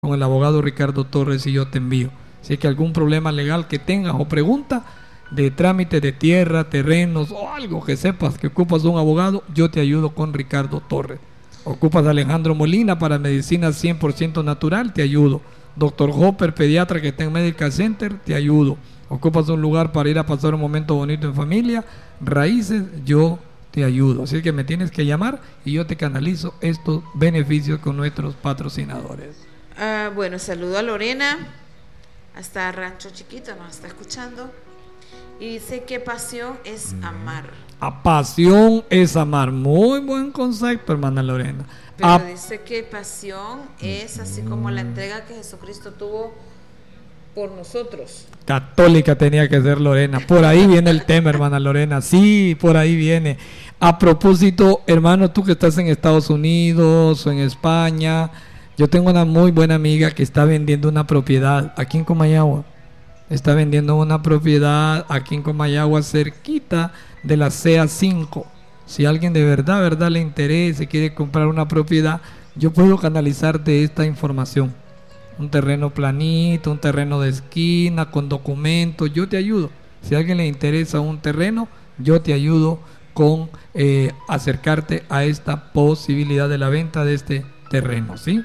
con el abogado Ricardo Torres y yo te envío. Así que algún problema legal que tengas o pregunta de trámite de tierra, terrenos o algo que sepas que ocupas de un abogado, yo te ayudo con Ricardo Torres. Ocupas a Alejandro Molina para medicina 100% natural, te ayudo. Doctor Hopper, pediatra que está en Medical Center, te ayudo. Ocupas un lugar para ir a pasar un momento bonito en familia, raíces, yo te ayudo. Así que me tienes que llamar y yo te canalizo estos beneficios con nuestros patrocinadores. Bueno, saludo a Lorena, hasta Rancho Chiquito, nos está escuchando. Y dice que pasión es amar. Pasión es amar. Muy buen concepto, hermana Lorena. Pero dice que pasión es así como la entrega que Jesucristo tuvo por nosotros. Católica tenía que ser Lorena. Por ahí viene el tema, hermana Lorena. Sí, por ahí viene. A propósito, hermano, tú que estás en Estados Unidos o en España, yo tengo una muy buena amiga que está vendiendo una propiedad aquí en Comayagua. Está vendiendo una propiedad aquí en Comayagua, cerquita de la CA5. Si alguien de verdad le interesa y quiere comprar una propiedad, yo puedo canalizarte esta información. Un terreno planito, un terreno de esquina, con documentos, yo te ayudo. Si a alguien le interesa un terreno, yo te ayudo con acercarte a esta posibilidad de la venta de este terreno, ¿sí?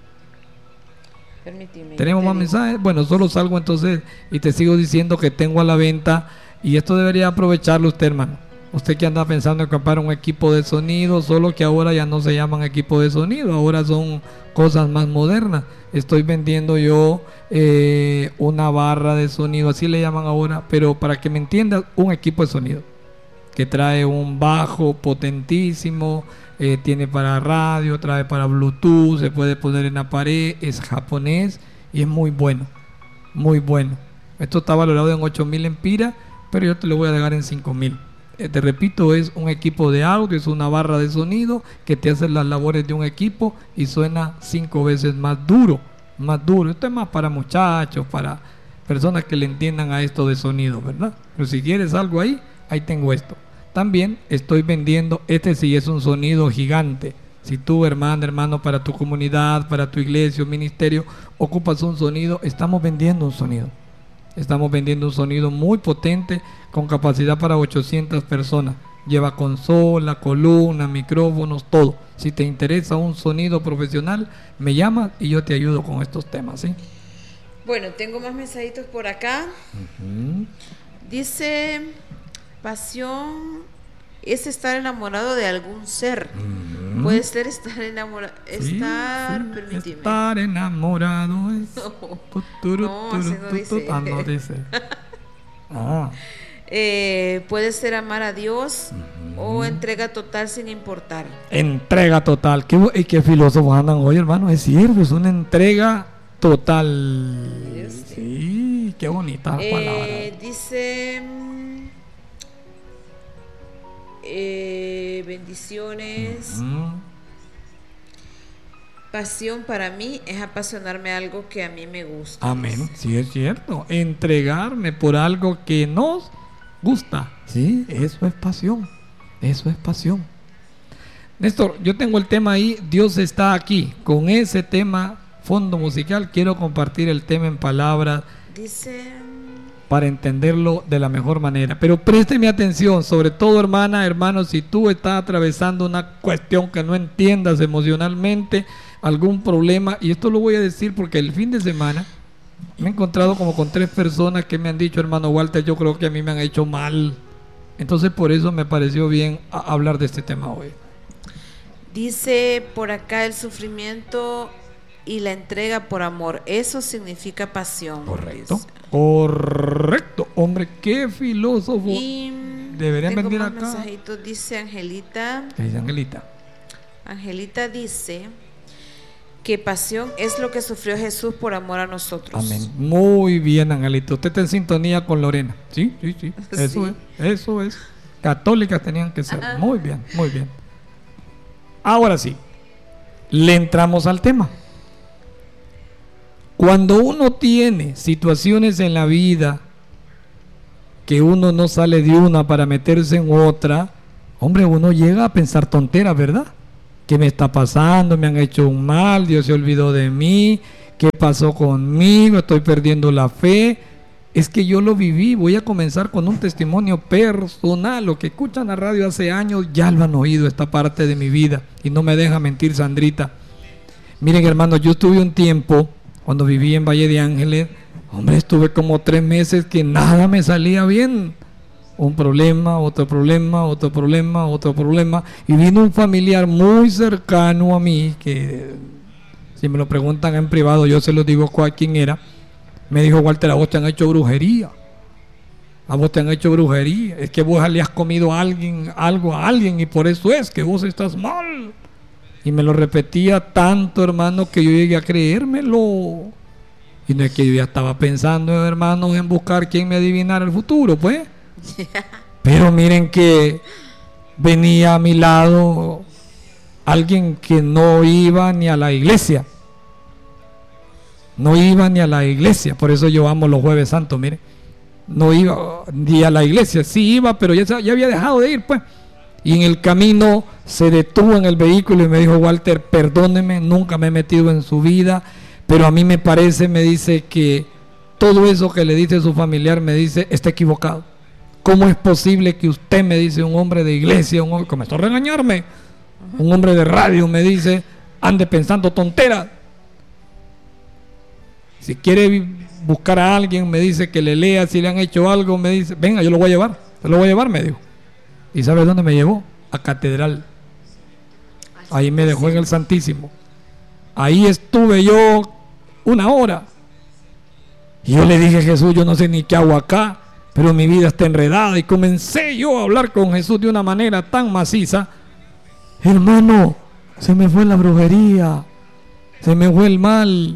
Permíteme. ¿Tenemos más mensajes? Bueno, solo salgo entonces y te sigo diciendo que tengo a la venta, y esto debería aprovecharlo usted, hermano. Usted que anda pensando en comprar un equipo de sonido, solo que ahora ya no se llaman equipo de sonido, ahora son cosas más modernas. Estoy vendiendo yo una barra de sonido, así le llaman ahora, pero para que me entiendas, un equipo de sonido que trae un bajo potentísimo, tiene para radio, trae para Bluetooth, se puede poner en la pared, es japonés y es muy bueno, muy bueno. Esto está valorado en 8,000 empiras, pero yo te lo voy a dejar en 5,000. Te repito, es un equipo de audio, es una barra de sonido que te hace las labores de un equipo y suena 5 veces más duro, más duro. Esto es más para muchachos, para personas que le entiendan a esto de sonido, ¿verdad? Pero si quieres algo ahí tengo esto. También estoy vendiendo, este sí es un sonido gigante. Si tú, hermano, para tu comunidad, para tu iglesia o ministerio, ocupas un sonido, estamos vendiendo un sonido. Estamos vendiendo un sonido muy potente con capacidad para 800 personas. Lleva consola, columna, micrófonos, todo. Si te interesa un sonido profesional, me llamas y yo te ayudo con estos temas, ¿sí? Bueno, tengo más mensajitos por acá. Dice, pasión es estar enamorado de algún ser. Puede ser estar enamorado. Permíteme. Estar enamorado es. No dice. Puede ser amar a Dios o entrega total sin importar. Entrega total. ¿Qué filósofos andan hoy, hermano? Es cierto, es una entrega total. Sí, qué bonita palabra. Dice, bendiciones. Pasión para mí es apasionarme a algo que a mí me gusta. Amén, sí es cierto. Entregarme por algo que nos gusta. Sí, eso es pasión. Eso es pasión. Néstor, yo tengo el tema ahí, Dios está aquí. Con ese tema, fondo musical, quiero compartir el tema en palabras. Dice, para entenderlo de la mejor manera. Pero présteme atención, sobre todo, hermano, si tú estás atravesando una cuestión que no entiendas emocionalmente, algún problema, y esto lo voy a decir porque el fin de semana me he encontrado como con 3 personas que me han dicho, hermano Walter, yo creo que a mí me han hecho mal. Entonces por eso me pareció bien hablar de este tema hoy. Dice por acá, el sufrimiento y la entrega por amor, eso significa pasión. Correcto. Correcto, hombre, qué filósofo. Y deberían tengo venir más acá. Mensajitos, dice Angelita. ¿Qué dice Angelita? Angelita dice que pasión es lo que sufrió Jesús por amor a nosotros. Amén. Muy bien, Angelita. Usted está en sintonía con Lorena. Sí. Eso es. Católicas tenían que ser. Muy bien, muy bien. Ahora sí, le entramos al tema. Cuando uno tiene situaciones en la vida que uno no sale de una para meterse en otra, hombre, uno llega a pensar tonteras, ¿verdad? ¿Qué me está pasando? Me han hecho un mal, Dios se olvidó de mí, ¿Qué pasó conmigo? Estoy perdiendo la fe. Es que yo lo viví. Voy a comenzar con un testimonio personal. Lo que escuchan la radio hace años ya lo han oído, esta parte de mi vida. Y no me deja mentir Sandrita. Miren, hermanos, yo estuve un tiempo, cuando viví en Valle de Ángeles, hombre, estuve como 3 meses que nada me salía bien. Un problema, otro problema, otro problema, otro problema. Y vino un familiar muy cercano a mí, que si me lo preguntan en privado, yo se lo digo cuál quién era. Me dijo: Walter, a vos te han hecho brujería. A vos te han hecho brujería. Es que vos le has comido algo a alguien y por eso es que vos estás mal. Y me lo repetía tanto, hermano, que yo llegué a creérmelo. Y no es que yo ya estaba pensando, hermanos, en buscar quién me adivinara el futuro, pues. Pero miren que venía a mi lado alguien que no iba ni a la iglesia. No iba ni a la iglesia, por eso yo amo los jueves santos, mire. No iba ni a la iglesia, sí iba, pero ya había dejado de ir, pues. Y en el camino se detuvo en el vehículo y me dijo: Walter, perdóneme, nunca me he metido en su vida, pero a mí me parece, me dice, que todo eso que le dice su familiar, me dice, está equivocado. ¿Cómo es posible que usted, me dice, un hombre de iglesia, un hombre, comenzó a regañarme, un hombre de radio, me dice, ande pensando tonteras? Si quiere buscar a alguien, me dice, que le lea si le han hecho algo, me dice, venga, yo lo voy a llevar, se lo voy a llevar, me dijo. ¿Y sabe dónde me llevó? A Catedral. Ahí me dejó en el Santísimo. Ahí estuve yo 1 hora. Y yo le dije: Jesús, yo no sé ni qué hago acá, pero mi vida está enredada. Y comencé yo a hablar con Jesús de una manera tan maciza. Hermano, se me fue la brujería, se me fue el mal.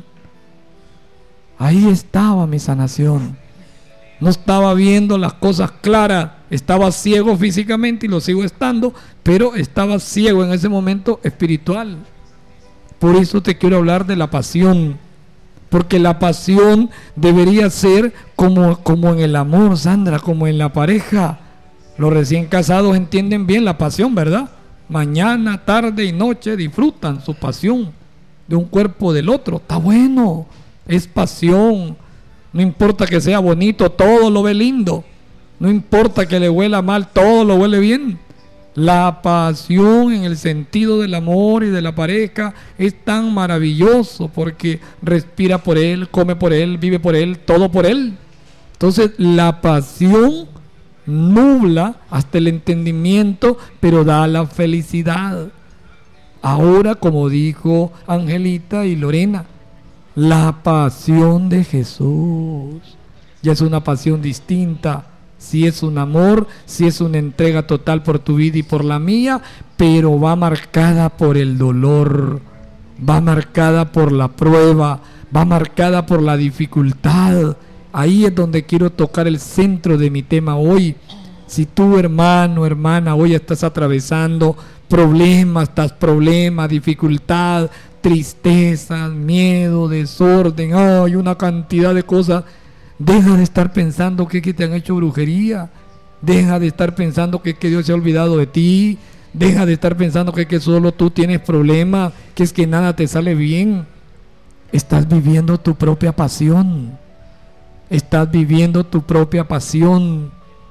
Ahí estaba mi sanación. No estaba viendo las cosas claras, estaba ciego físicamente y lo sigo estando, pero estaba ciego en ese momento espiritual. Por eso te quiero hablar de la pasión, porque la pasión debería ser como en el amor, Sandra, como en la pareja. Los recién casados entienden bien la pasión, ¿verdad? Mañana, tarde y noche disfrutan su pasión de un cuerpo del otro. Está bueno, es pasión. No importa que sea bonito, todo lo ve lindo. No importa que le huela mal, todo lo huele bien. La pasión en el sentido del amor y de la pareja es tan maravilloso, porque respira por él, come por él, vive por él, todo por él. Entonces la pasión nubla hasta el entendimiento, pero da la felicidad. Ahora, como dijo Angelita y Lorena, la pasión de Jesús ya es una pasión distinta. Si es un amor, si es una entrega total por tu vida y por la mía, pero va marcada por el dolor, va marcada por la prueba, va marcada por la dificultad. Ahí es donde quiero tocar el centro de mi tema hoy. Si tú, hermano, hermana, hoy estás atravesando problemas, dificultad, tristeza, miedo, desorden, hay una cantidad de cosas. Deja de estar pensando que te han hecho brujería. Deja de estar pensando que Dios se ha olvidado de ti. Deja de estar pensando que solo tú tienes problemas, que es que nada te sale bien. Estás viviendo tu propia pasión. Estás viviendo tu propia pasión.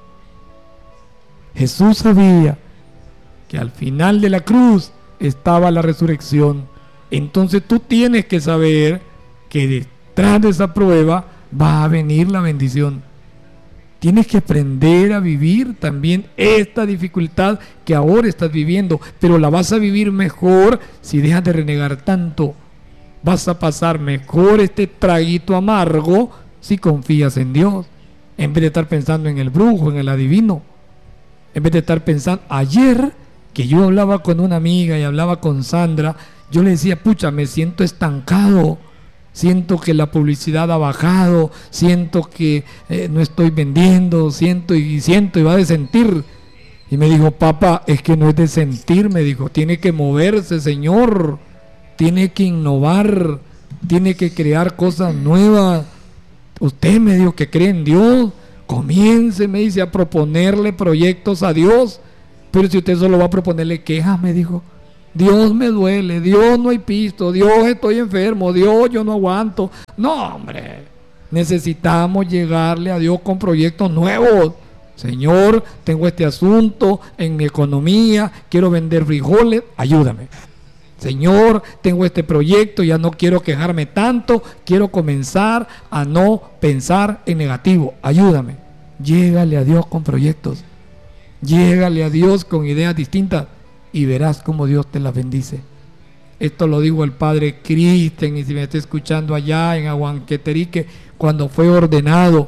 Jesús sabía que al final de la cruz estaba la resurrección. Entonces tú tienes que saber que detrás de esa prueba va a venir la bendición. Tienes que aprender a vivir también esta dificultad que ahora estás viviendo, pero la vas a vivir mejor si dejas de renegar tanto. Vas a pasar mejor este traguito amargo si confías en Dios, en vez de estar pensando en el brujo, en el adivino. En vez de estar pensando, ayer que yo hablaba con una amiga y hablaba con Sandra, yo le decía, pucha, me siento estancado. Siento que la publicidad ha bajado, siento que no estoy vendiendo, siento y va de sentir. Y me dijo, papá, es que no es de sentir, me dijo, tiene que moverse, señor, tiene que innovar, tiene que crear cosas nuevas. Usted me dijo que cree en Dios, comience, me dice, a proponerle proyectos a Dios. Pero si usted solo va a proponerle quejas, me dijo, Dios me duele, Dios no hay pisto, Dios estoy enfermo, Dios yo no aguanto. No, hombre, necesitamos llegarle a Dios con proyectos nuevos. Señor, tengo este asunto en mi economía, quiero vender frijoles, ayúdame. Señor, tengo este proyecto, ya no quiero quejarme tanto, quiero comenzar a no pensar en negativo, ayúdame. Llégale a Dios con proyectos, llégale a Dios con ideas distintas y verás cómo Dios te las bendice. Esto lo dijo el padre Cristian, y si me está escuchando allá en Aguanqueterique, cuando fue ordenado.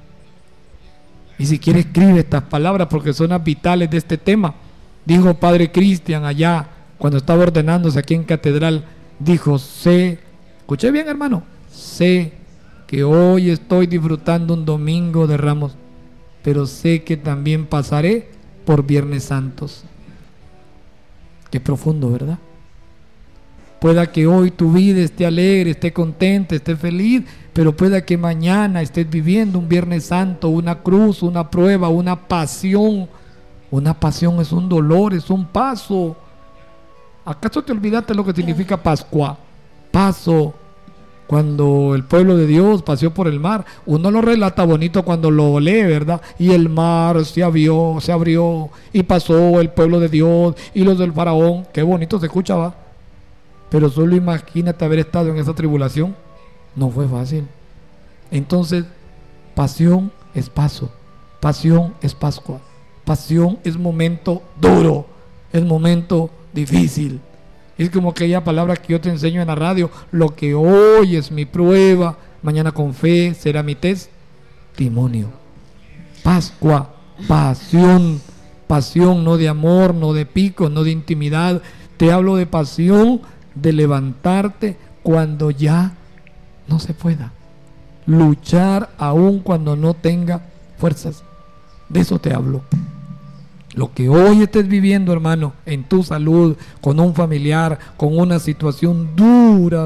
Y si quiere escribe estas palabras porque son las vitales de este tema. Dijo padre Cristian allá, cuando estaba ordenándose aquí en Catedral, dijo, sé, escuché bien hermano, sé que hoy estoy disfrutando un domingo de Ramos, pero sé que también pasaré por Viernes Santos. Qué profundo, ¿verdad? Pueda que hoy tu vida esté alegre, esté contenta, esté feliz, pero pueda que mañana estés viviendo un Viernes Santo, una cruz, una prueba, una pasión. Una pasión es un dolor, es un paso. ¿Acaso te olvidaste lo que significa Pascua? Paso. Cuando el pueblo de Dios paseó por el mar, uno lo relata bonito cuando lo lee, ¿verdad? Y el mar se abrió y pasó el pueblo de Dios y los del faraón. Qué bonito se escuchaba. Pero solo imagínate haber estado en esa tribulación. No fue fácil. Entonces, pasión es paso, pasión es Pascua, pasión es momento duro, es momento difícil. Es como aquella palabra que yo te enseño en la radio: lo que hoy es mi prueba, mañana con fe será mi testimonio. Pascua, pasión, pasión, no de amor, no de pico, no de intimidad. Te hablo de pasión, de levantarte cuando ya no se pueda, luchar aún cuando no tenga fuerzas. De eso te hablo. Lo que hoy estés viviendo, hermano, en tu salud, con un familiar, con una situación dura,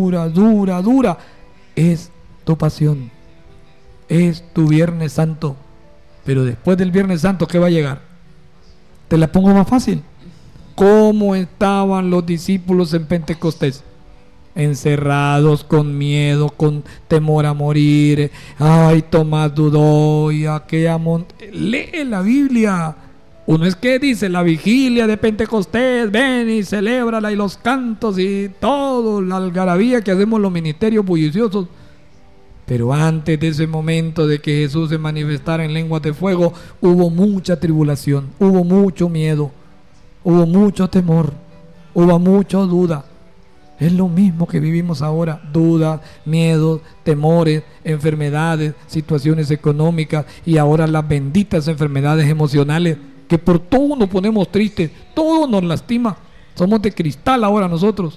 es tu pasión, es tu Viernes Santo. Pero después del Viernes Santo, ¿qué va a llegar? Te la pongo más fácil. ¿Cómo estaban los discípulos en Pentecostés? Encerrados, con miedo, con temor a morir. Ay, Tomás dudó y lee la Biblia. Uno es que dice la vigilia de Pentecostés, ven y celébrala, y los cantos y todo, la algarabía que hacemos los ministerios bulliciosos. Pero antes de ese momento de que Jesús se manifestara en lenguas de fuego, hubo mucha tribulación, hubo mucho miedo, hubo mucho temor, hubo mucha duda. Es lo mismo que vivimos ahora: dudas, miedos, temores, enfermedades, situaciones económicas y ahora las benditas enfermedades emocionales, que por todo nos ponemos tristes, todo nos lastima. Somos de cristal ahora nosotros.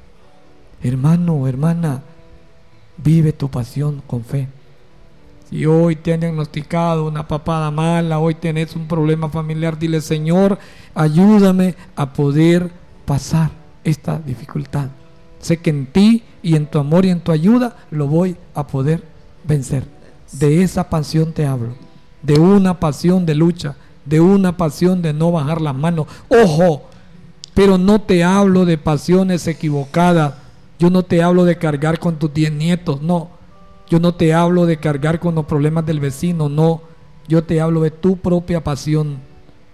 Hermano, hermana, vive tu pasión con fe. Si hoy te han diagnosticado una papada mala, hoy tenés un problema familiar, dile: Señor, ayúdame a poder pasar esta dificultad. Sé que en ti y en tu amor y en tu ayuda lo voy a poder vencer. De esa pasión te hablo, de una pasión de lucha, de una pasión de no bajar las manos. Ojo, pero no te hablo de pasiones equivocadas. Yo no te hablo de cargar con tus 10 nietos, no. Yo no te hablo de cargar con los problemas del vecino, no. Yo te hablo de tu propia pasión.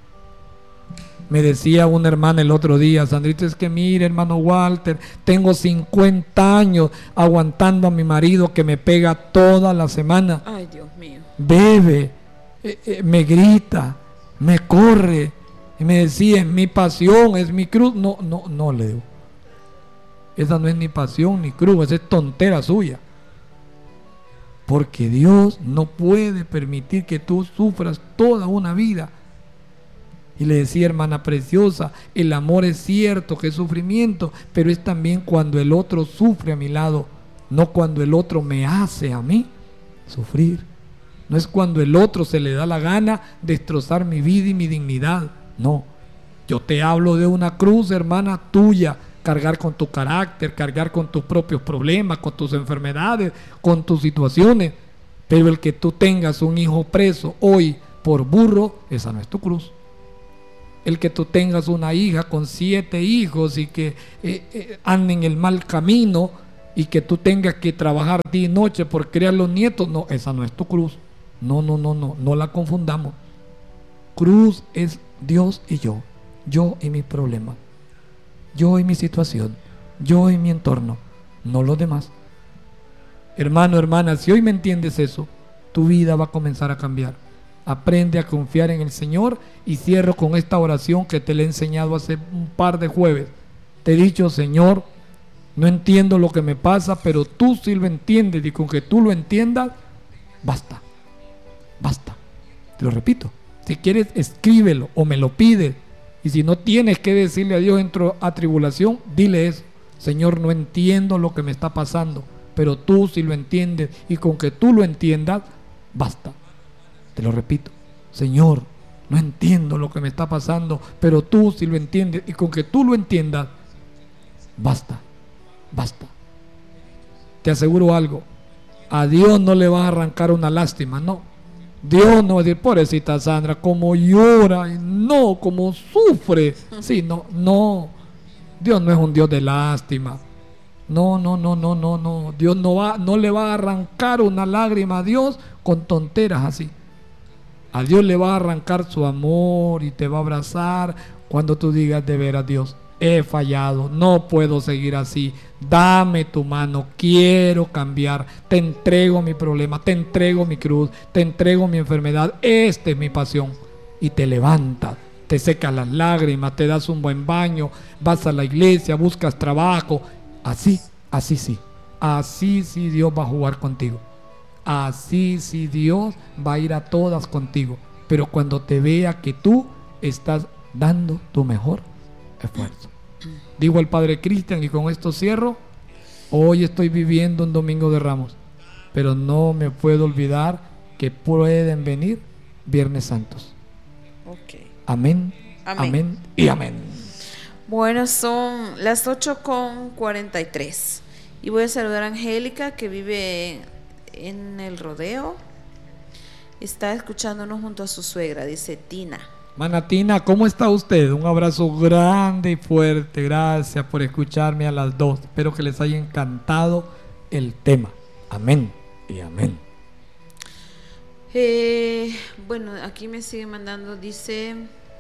Me decía una hermana el otro día: Sandrita, es que mire, hermano Walter, tengo 50 años aguantando a mi marido que me pega toda la semana. Ay, Dios mío. Bebe, me grita, me corre. Y me decía: es mi pasión, es mi cruz. No, le digo. Esa no es ni pasión ni cruz, esa es tontera suya. Porque Dios no puede permitir que tú sufras toda una vida. Y le decía: hermana preciosa, el amor es cierto que es sufrimiento, pero es también cuando el otro sufre a mi lado, no cuando el otro me hace a mí sufrir. No es cuando el otro se le da la gana destrozar mi vida y mi dignidad. No, yo te hablo de una cruz, hermana, tuya. Cargar con tu carácter, cargar con tus propios problemas, con tus enfermedades, con tus situaciones. Pero el que tú tengas un hijo preso hoy por burro, esa no es tu cruz. el que tú tengas una hija con 7 hijos y que anden en el mal camino y que tú tengas que trabajar día y noche por criar los nietos. No, esa no es tu cruz. No la confundamos. Cruz es Dios y yo y mis problemas, yo y mi situación, yo y mi entorno, no los demás. Hermano, hermana, si hoy me entiendes eso, tu vida va a comenzar a cambiar. Aprende a confiar en el Señor, y cierro con esta oración que te la he enseñado hace un par de jueves. Te he dicho: Señor, no entiendo lo que me pasa, pero tú sí lo entiendes, y con que tú lo entiendas, basta. Te lo repito. Si quieres, escríbelo o me lo pides. Y si no tienes que decirle a Dios entro a tribulación, dile eso: Señor, no entiendo lo que me está pasando, pero tú sí lo entiendes, y con que tú lo entiendas, basta. Te lo repito: Señor, no entiendo lo que me está pasando, pero tú sí lo entiendes, y con que tú lo entiendas, basta. Te aseguro algo: a Dios no le vas a arrancar una lástima, no. Dios no va a decir: pobrecita Sandra, como llora, no, como sufre. Sí, no. Dios no es un Dios de lástima. No. Dios no le va a arrancar una lágrima a Dios con tonteras así. A Dios le va a arrancar su amor y te va a abrazar cuando tú digas: de veras, Dios, he fallado, no puedo seguir así, dame tu mano, quiero cambiar, te entrego mi problema, te entrego mi cruz, te entrego mi enfermedad, esta es mi pasión. Y te levantas, te secas las lágrimas, te das un buen baño, vas a la iglesia, buscas trabajo. Así sí Dios va a jugar contigo, así sí Dios va a ir a todas contigo, pero cuando te vea que tú estás dando tu mejor esfuerzo. Digo al Padre Cristian, y con esto cierro: hoy estoy viviendo un Domingo de Ramos, pero no me puedo olvidar que pueden venir Viernes Santos. Okay. Amén y amén. Bueno, son las 8:43 y voy a saludar a Angélica, que vive en el Rodeo. Está escuchándonos junto a su suegra, dice Tina. Manatina, ¿cómo está usted? Un abrazo grande y fuerte. Gracias por escucharme a las 2. Espero que les haya encantado el tema. Amén y amén. Bueno, aquí me sigue mandando, dice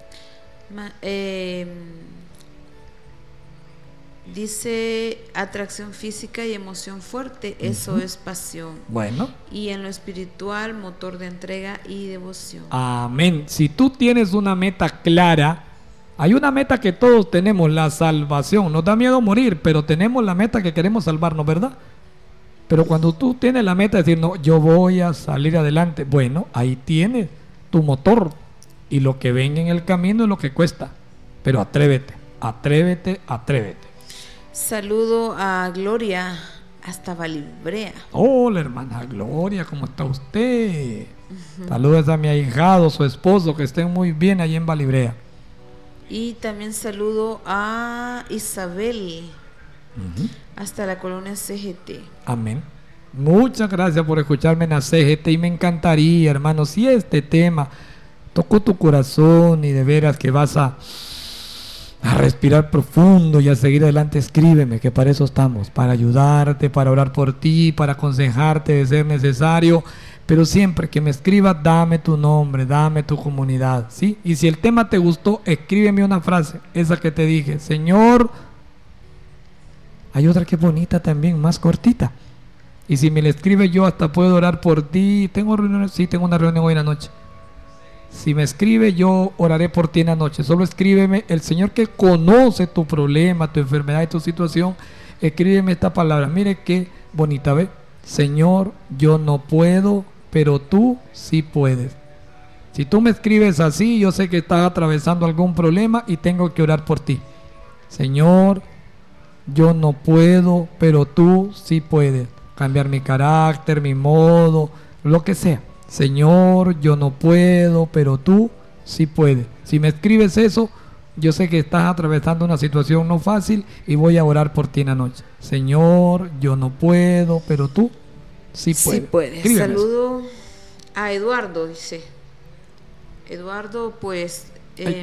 atracción física y emoción fuerte, eso es pasión. Bueno. Y en lo espiritual, motor de entrega y devoción. Amén. Si tú tienes una meta clara, hay una meta que todos tenemos: la salvación. Nos da miedo morir, pero tenemos la meta que queremos salvarnos, ¿verdad? Pero cuando tú tienes la meta de decir: no, yo voy a salir adelante, bueno, ahí tienes tu motor, y lo que venga en el camino es lo que cuesta. Pero atrévete. Saludo a Gloria hasta Valibrea. Hola, hermana Gloria, ¿cómo está usted? Saludos a mi ahijado, su esposo, que estén muy bien allí en Valibrea. Y también saludo a Isabel hasta la colonia CGT. Amén. Muchas gracias por escucharme en la CGT, y me encantaría, hermano, si este tema tocó tu corazón y de veras que vas a respirar profundo y a seguir adelante, escríbeme, que para eso estamos, para ayudarte, para orar por ti, para aconsejarte de ser necesario. Pero siempre que me escribas, dame tu nombre, dame tu comunidad, ¿sí? Y si el tema te gustó, escríbeme una frase, esa que te dije: Señor. Hay otra que es bonita también, más cortita. Y si me la escribes, yo hasta puedo orar por ti. ¿Tengo reuniones? Sí, tengo una reunión hoy en la noche. Si me escribe, yo oraré por ti en la noche. Solo escríbeme: el Señor, que conoce tu problema, tu enfermedad y tu situación, escríbeme esta palabra. Mire qué bonita, ¿ve? Señor, yo no puedo, pero tú sí puedes. Si tú me escribes así, yo sé que estás atravesando algún problema y tengo que orar por ti. Señor, yo no puedo, pero tú sí puedes. Cambiar mi carácter, mi modo, lo que sea. Señor, yo no puedo, pero tú sí puedes. Si me escribes eso, yo sé que estás atravesando una situación no fácil y voy a orar por ti en la noche. Señor, yo no puedo, pero tú sí puedes. Sí puedes. Saludo a Eduardo, dice. Eduardo, pues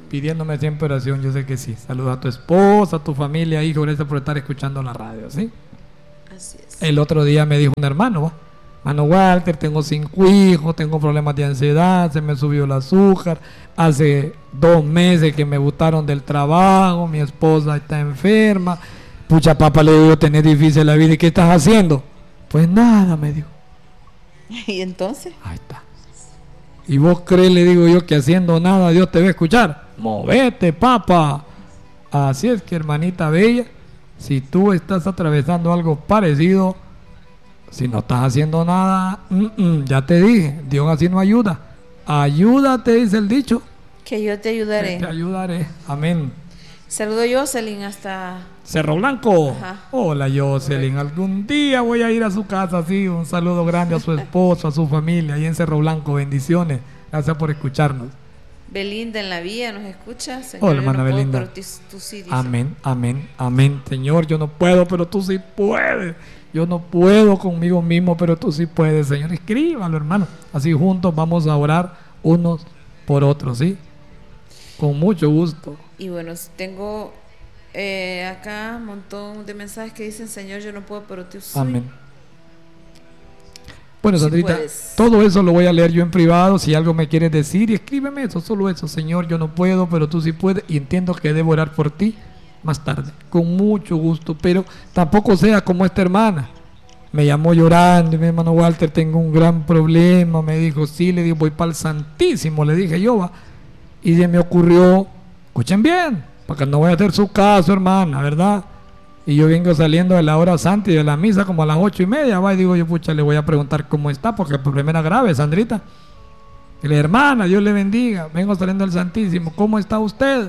pidiéndome siempre oración, yo sé que sí. Saludos a tu esposa, a tu familia, hijo, gracias por estar escuchando la radio, ¿sí? Así es. El otro día me dijo un hermano, ¿va? Hermano Walter, tengo 5 hijos, tengo problemas de ansiedad, se me subió el azúcar, hace 2 meses que me botaron del trabajo, mi esposa está enferma, pucha papá, le digo, tenés difícil la vida, ¿y qué estás haciendo? Pues nada, me dijo. ¿Y entonces? Ahí está. ¿Y vos crees, le digo yo, que haciendo nada Dios te va a escuchar? Movete, papá. Así es que, hermanita bella, si tú estás atravesando algo parecido, si no estás haciendo nada, ya te dije, Dios así no ayuda. Ayúdate, dice el dicho. Que yo te ayudaré. Que te ayudaré. Amén. Saludo a Jocelyn hasta Cerro Blanco. Ajá. Hola, Jocelyn. Algún día voy a ir a su casa, sí. Un saludo grande a su esposo, a su familia, ahí en Cerro Blanco. Bendiciones. Gracias por escucharnos. Belinda en la vía nos escucha. Señor, Hola, hermana yo no puedo, Belinda. pero tú sí, dice. Amén, amén, amén. Señor, yo no puedo, pero tú sí puedes. Yo no puedo conmigo mismo, pero tú sí puedes, Señor. Escríbalo, hermano. Así juntos vamos a orar unos por otros, ¿sí? Con mucho gusto. Y bueno, tengo acá un montón de mensajes que dicen, Señor, yo no puedo, pero tú sí. Amén. Bueno, Sí Sandrita, puedes. todo eso lo voy a leer yo en privado. Si algo me quieres decir, y escríbeme eso, solo eso. Señor, yo no puedo, pero tú sí puedes. Y entiendo que debo orar por ti más tarde, con mucho gusto. Pero tampoco sea como esta hermana. Me llamó llorando y mi hermano Walter, tengo un gran problema. Me dijo, sí, le digo, voy para el Santísimo. Le dije yo, va. Y se me ocurrió, escuchen bien, para que no voy a hacer su caso, hermana, ¿verdad? Y yo vengo saliendo de la hora santa y de la misa como a las 8:30, va, y digo yo, pucha, le voy a preguntar cómo está, porque el problema era grave, Sandrita. Y le dije, hermana, Dios le bendiga, vengo saliendo del Santísimo, ¿cómo está usted?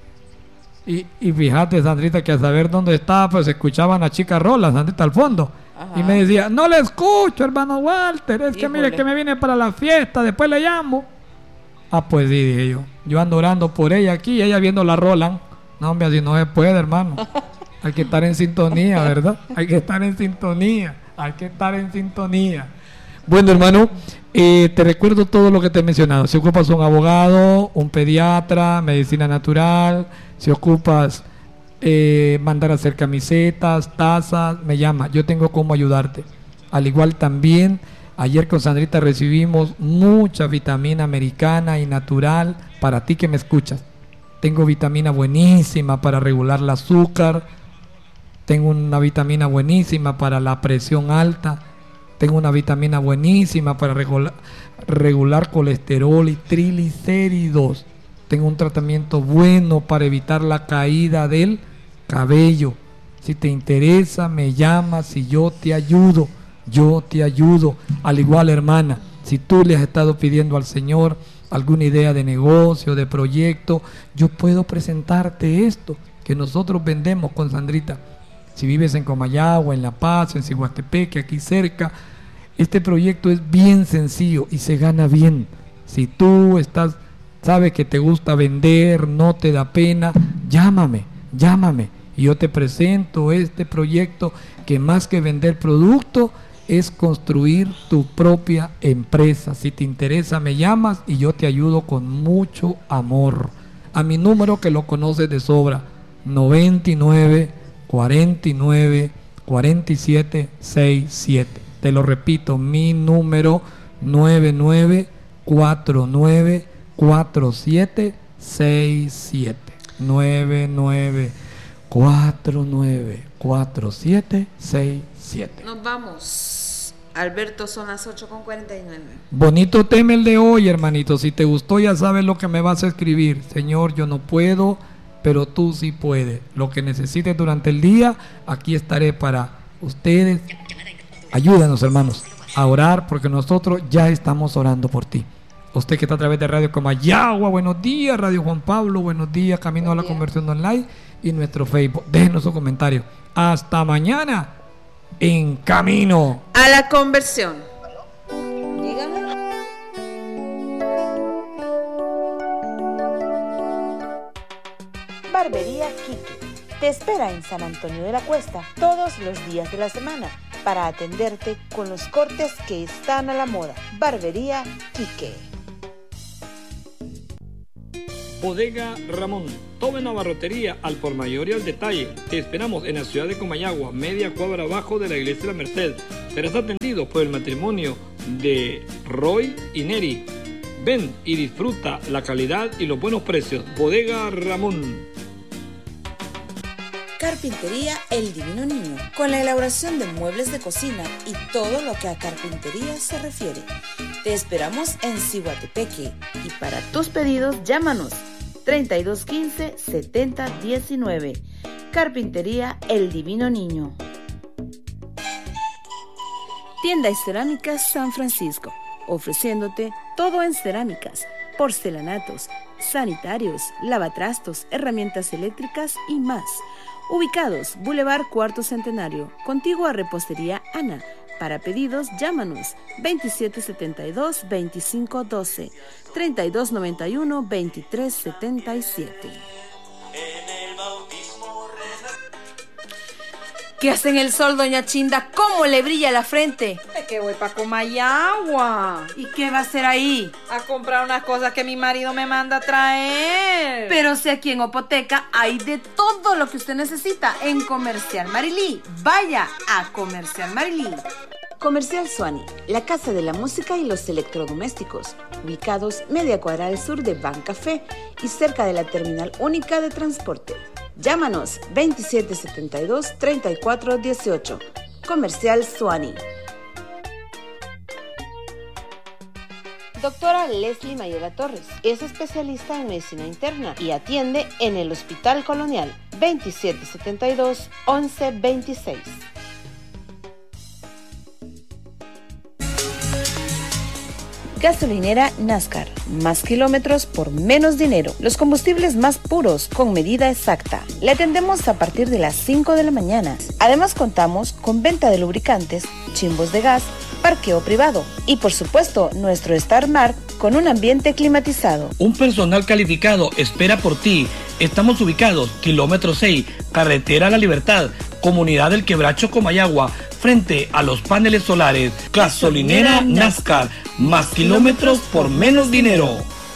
Y fíjate, Sandrita, que a saber dónde estaba, pues escuchaban a Chica Rola, Sandrita, al fondo. Ajá. Y me decía, no le escucho, hermano Walter, es que Híjole. mire que me viene para la fiesta, después le llamo. Ah, pues sí, dije yo. Yo ando orando por ella aquí, ella viendo la Roland. No, hombre, así no se puede, hermano. Hay que estar en sintonía, ¿verdad? Hay que estar en sintonía. Hay que estar en sintonía. Bueno, hermano, te recuerdo todo lo que te he mencionado. Si ocupas un abogado, un pediatra, medicina natural, si ocupas mandar a hacer camisetas, tazas, me llama. Yo tengo cómo ayudarte. Al igual también, ayer con Sandrita recibimos mucha vitamina americana y natural para ti que me escuchas. Tengo vitamina buenísima para regular el azúcar. Tengo una vitamina buenísima para la presión alta. Tengo una vitamina buenísima para regular colesterol y triglicéridos. Tengo un tratamiento bueno para evitar la caída del cabello. Si te interesa, me llamas y yo te ayudo. Yo te ayudo. Al igual, hermana, si tú le has estado pidiendo al Señor alguna idea de negocio, de proyecto, yo puedo presentarte esto que nosotros vendemos con Sandrita. Si vives en Comayagua, en La Paz, en Ciguatepeque, aquí cerca, este proyecto es bien sencillo y se gana bien. Si tú sabes que te gusta vender, no te da pena, llámame y yo te presento este proyecto que más que vender producto es construir tu propia empresa. Si te interesa, me llamas y yo te ayudo con mucho amor. A mi número, que lo conoces de sobra, 99 49 47 67. Te lo repito, mi número 99 49 47 67. 99 49 47 67. Nos vamos. Alberto, son las 8:49. Bonito tema el de hoy, hermanito. Si te gustó, ya sabes lo que me vas a escribir. Señor, yo no puedo, pero tú sí puedes. Lo que necesites durante el día, aquí estaré para ustedes. Ayúdanos, hermanos, a orar, porque nosotros ya estamos orando por ti. Usted que está a través de Radio Comayagua, buenos días. Radio Juan Pablo, buenos días. Camino a la Conversión Online y nuestro Facebook. Déjenos su comentario. Hasta mañana en Camino A la Conversión. Dígame. Barbería Quique te espera en San Antonio de la Cuesta todos los días de la semana para atenderte con los cortes que están a la moda. Barbería Quique. Bodega Ramón, todo en abarrotería al por mayor y al detalle. Te esperamos en la ciudad de Comayagua, media cuadra abajo de la iglesia de la Merced. Serás atendido por el matrimonio de Roy y Neri. Ven y disfruta la calidad y los buenos precios. Bodega Ramón. Carpintería El Divino Niño, con la elaboración de muebles de cocina y todo lo que a carpintería se refiere. Te esperamos en Ciguatepeque y para tus pedidos llámanos 3215-7019. Carpintería El Divino Niño. Tienda y Cerámicas San Francisco, ofreciéndote todo en cerámicas, porcelanatos, sanitarios, lavatrastos, herramientas eléctricas y más. Ubicados, Boulevard Cuarto Centenario, contiguo a Repostería Ana. Para pedidos, llámanos 2772-2512, 3291-2377. ¿Qué hace en el sol, doña Chinda? ¿Cómo le brilla la frente? Es que voy para Comayagua. ¿Y qué va a hacer ahí? A comprar unas cosas que mi marido me manda a traer. Pero si aquí en Opoteca hay de todo lo que usted necesita en Comercial Marilí. Vaya a Comercial Marilí. Comercial Suani, la casa de la música y los electrodomésticos, ubicados media cuadra al sur de Bancafé y cerca de la terminal única de transporte. Llámanos 2772-3418. Comercial Suani. Doctora Leslie Mayela Torres es especialista en medicina interna y atiende en el Hospital Colonial 2772-1126. Gasolinera NASCAR. Más kilómetros por menos dinero. Los combustibles más puros con medida exacta. Le atendemos a partir de las 5 de la mañana. Además contamos con venta de lubricantes, chimbos de gas, parqueo privado y por supuesto nuestro Star Mart con un ambiente climatizado. Un personal calificado espera por ti. Estamos ubicados kilómetro 6, carretera La Libertad, comunidad del Quebracho Comayagua, frente a los paneles solares. Gasolinera NASCAR, más kilómetros por menos dinero.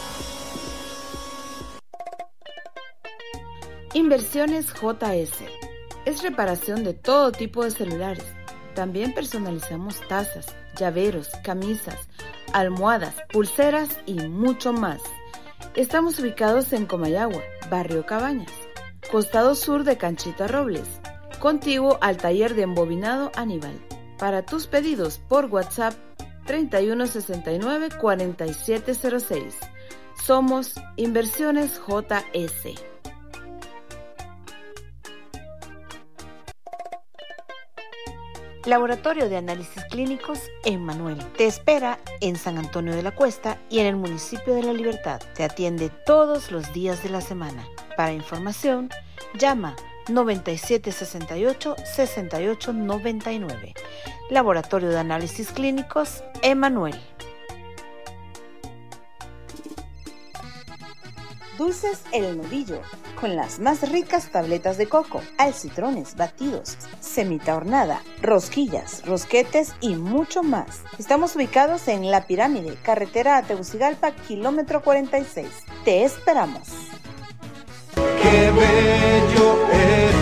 Inversiones JS. Es reparación de todo tipo de celulares. También personalizamos tazas, llaveros, camisas, almohadas, pulseras y mucho más. Estamos ubicados en Comayagua, Barrio Cabañas, costado sur de Canchita Robles, contiguo al taller de embobinado Aníbal. Para tus pedidos por WhatsApp 3169-4706. Somos Inversiones JS. Laboratorio de Análisis Clínicos Emmanuel. Te espera en San Antonio de la Cuesta y en el municipio de La Libertad. Te atiende todos los días de la semana. Para información, llama 9768-6899. Laboratorio de Análisis Clínicos Emmanuel. Dulces El Novillo, con las más ricas tabletas de coco, alcitrones, batidos, semita hornada, rosquillas, rosquetes y mucho más. Estamos ubicados en La Pirámide, carretera a Tegucigalpa, kilómetro 46. Te esperamos. Qué bello es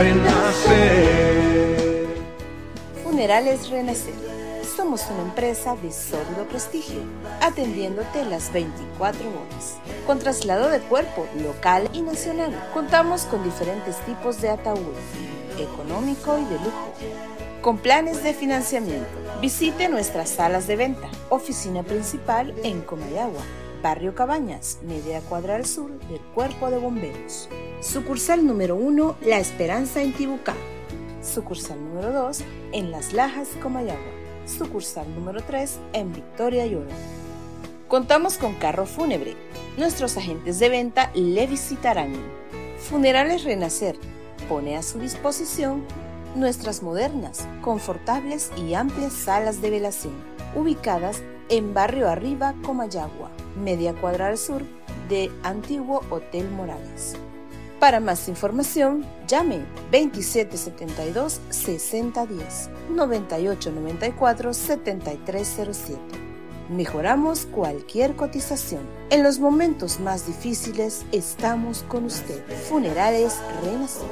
renacer. Funerales Renacer. Somos una empresa de sólido prestigio, atendiéndote las 24 horas, con traslado de cuerpo local y nacional. Contamos con diferentes tipos de ataúd, económico y de lujo, con planes de financiamiento. Visite nuestras salas de venta, oficina principal en Comayagua, Barrio Cabañas, media cuadra al sur del Cuerpo de Bomberos. Sucursal número 1, La Esperanza en Tibucá. Sucursal número 2, en Las Lajas, Comayagua. Sucursal número 3 en Victoria y Oro. Contamos con carro fúnebre. Nuestros agentes de venta le visitarán. Funerales Renacer pone a su disposición nuestras modernas, confortables y amplias salas de velación, ubicadas en Barrio Arriba, Comayagua, media cuadra al sur de Antiguo Hotel Morales. Para más información, llame 2772-6010, 9894-7307. Mejoramos cualquier cotización. En los momentos más difíciles estamos con usted. Funerales Renacer.